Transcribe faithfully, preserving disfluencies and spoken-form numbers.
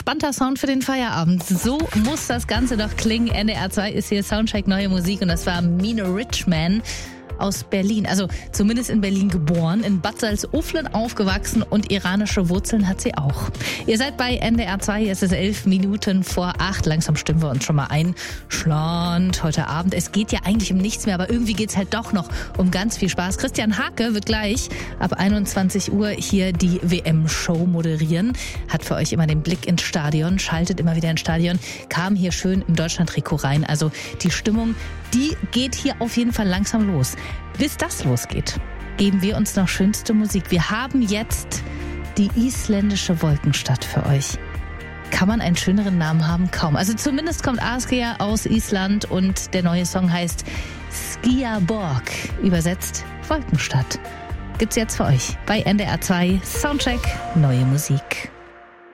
entspannter Sound für den Feierabend. So muss das Ganze doch klingen. N D R zwei ist hier Soundcheck Neue Musik und das war Mine Richman aus Berlin, also zumindest in Berlin geboren, in Bad Salzuflen aufgewachsen und iranische Wurzeln hat sie auch. Ihr seid bei N D R zwei, es ist elf Minuten vor acht, langsam stimmen wir uns schon mal ein. Schland heute Abend, es geht ja eigentlich um nichts mehr, aber irgendwie geht's halt doch noch um ganz viel Spaß. Christian Hake wird gleich ab einundzwanzig Uhr hier die W M-Show moderieren, hat für euch immer den Blick ins Stadion, schaltet immer wieder ins Stadion, kam hier schön im Deutschland-Trikot rein, also die Stimmung, die geht hier auf jeden Fall langsam los. Bis das losgeht, geben wir uns noch schönste Musik. Wir haben jetzt die isländische Wolkenstadt für euch. Kann man einen schöneren Namen haben? Kaum. Also zumindest kommt Askja aus Island und der neue Song heißt Skiaborg, übersetzt Wolkenstadt. Gibt's jetzt für euch bei N D R zwei Soundcheck Neue Musik.